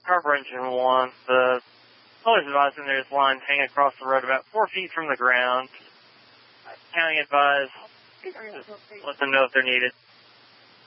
Carver Engine 1. The caller's advising there's lines hanging across the road about 4 feet from the ground. County advised, let them know if they're needed.